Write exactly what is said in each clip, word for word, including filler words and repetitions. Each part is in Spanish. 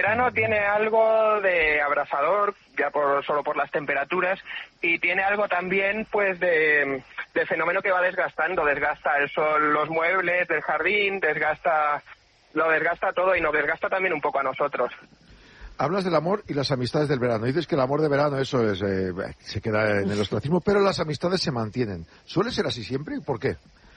verano tiene algo de abrasador, ya por solo por las temperaturas, y tiene algo también pues de, de fenómeno que va desgastando, desgasta el sol, los muebles del jardín, desgasta, lo desgasta todo y nos desgasta también un poco a nosotros. Hablas del amor y las amistades del verano. Dices que el amor de verano, eso es, eh, se queda en el ostracismo, pero las amistades se mantienen. ¿Suele ser así siempre? ¿Por qué?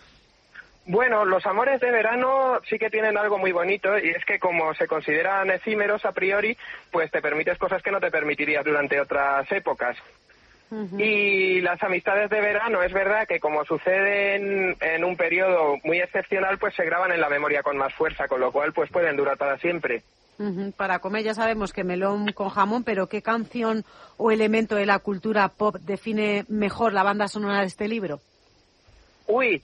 Bueno, los amores de verano sí que tienen algo muy bonito, y es que como se consideran efímeros a priori, pues te permites cosas que no te permitirías durante otras épocas. Uh-huh. Y las amistades de verano, es verdad que como suceden en un periodo muy excepcional, pues se graban en la memoria con más fuerza, con lo cual pues pueden durar para siempre. Uh-huh. Para comer ya sabemos que melón con jamón, pero ¿qué canción o elemento de la cultura pop define mejor la banda sonora de este libro? Uy,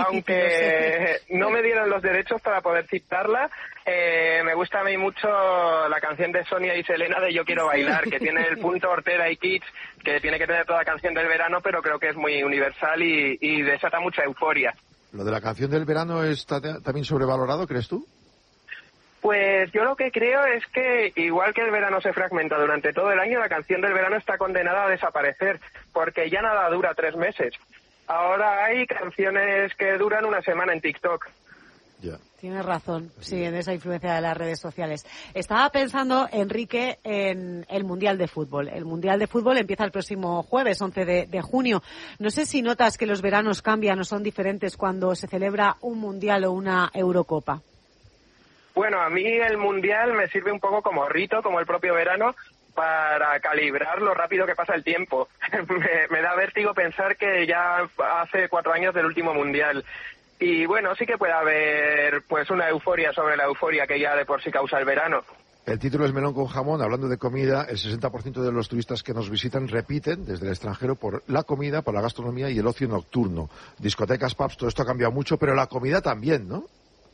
aunque no me dieron los derechos para poder citarla, eh, me gusta a mí mucho la canción de Sonia y Selena de Yo Quiero Bailar, que tiene el punto Ortega y Kids, que tiene que tener toda canción del verano, pero creo que es muy universal y, y desata mucha euforia. ¿Lo de la canción del verano está también sobrevalorado, crees tú? Pues yo lo que creo es que, igual que el verano se fragmenta durante todo el año, la canción del verano está condenada a desaparecer, porque ya nada dura tres meses. Ahora hay canciones que duran una semana en TikTok. Ya. Tienes razón, sí, en esa influencia de las redes sociales. Estaba pensando, Enrique, en el Mundial de Fútbol. El Mundial de Fútbol empieza el próximo jueves, once de junio. No sé si notas que los veranos cambian o son diferentes cuando se celebra un Mundial o una Eurocopa. Bueno, a mí el Mundial me sirve un poco como rito, como el propio verano, para calibrar lo rápido que pasa el tiempo. me, me da vértigo pensar que ya hace cuatro años del último Mundial. Y bueno, sí que puede haber pues una euforia sobre la euforia que ya de por sí causa el verano. El título es Melón con jamón. Hablando de comida, el sesenta por ciento de los turistas que nos visitan repiten desde el extranjero por la comida, por la gastronomía y el ocio nocturno. Discotecas, pubs, todo esto ha cambiado mucho, pero la comida también, ¿no?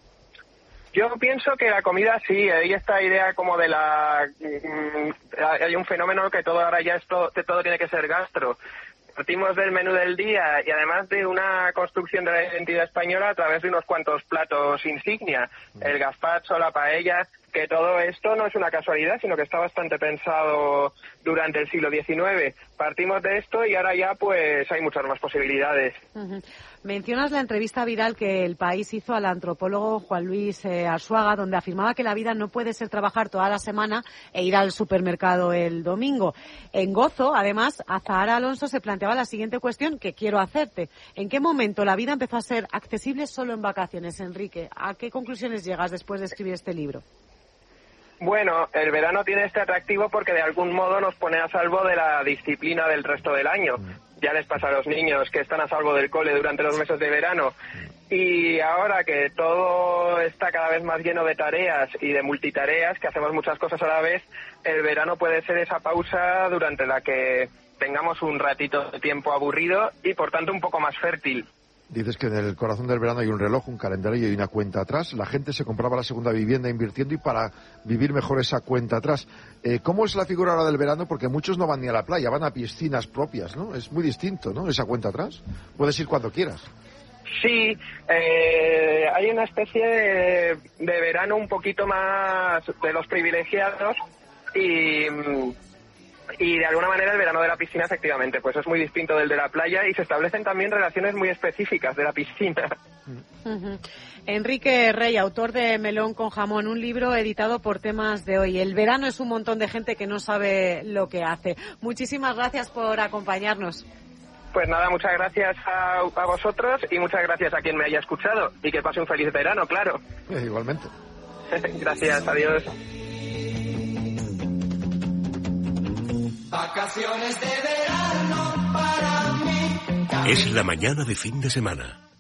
Yo pienso que la comida sí, hay esta idea como de la... Hay un fenómeno que todo ahora ya esto, todo tiene que ser gastro. Partimos del menú del día y además de una construcción de la identidad española a través de unos cuantos platos insignia, el gazpacho, la paella, que todo esto no es una casualidad, sino que está bastante pensado durante el siglo diecinueve. Partimos de esto y ahora ya pues hay muchas más posibilidades. Uh-huh. Mencionas la entrevista viral que El País hizo al antropólogo Juan Luis eh, Arzuaga, donde afirmaba que la vida no puede ser trabajar toda la semana e ir al supermercado el domingo. En Gozo, además, Azahara Alonso se planteaba la siguiente cuestión que quiero hacerte. ¿En qué momento la vida empezó a ser accesible solo en vacaciones, Enrique? ¿A qué conclusiones llegas después de escribir este libro? Bueno, el verano tiene este atractivo porque de algún modo nos pone a salvo de la disciplina del resto del año. Ya les pasa a los niños que están a salvo del cole durante los meses de verano. Y ahora que todo está cada vez más lleno de tareas y de multitareas, que hacemos muchas cosas a la vez, el verano puede ser esa pausa durante la que tengamos un ratito de tiempo aburrido y por tanto un poco más fértil. Dices que en el corazón del verano hay un reloj, un calendario y una cuenta atrás. La gente se compraba la segunda vivienda invirtiendo y para vivir mejor esa cuenta atrás. Eh, ¿Cómo es la figura ahora del verano? Porque muchos no van ni a la playa, van a piscinas propias, ¿no? Es muy distinto, ¿no? Esa cuenta atrás. Puedes ir cuando quieras. Sí, eh, hay una especie de, de verano un poquito más de los privilegiados y... Y de alguna manera el verano de la piscina efectivamente pues es muy distinto del de la playa y se establecen también relaciones muy específicas de la piscina. Uh-huh. Enrique Rey, autor de Melón con jamón, un libro editado por Temas de Hoy. El verano es un montón de gente que no sabe lo que hace. Muchísimas gracias por acompañarnos. Pues nada, muchas gracias a, a vosotros y muchas gracias a quien me haya escuchado y que pase un feliz verano, claro. Eh, igualmente. Gracias, adiós. Vacaciones de verano para mí. Es la mañana de fin de semana.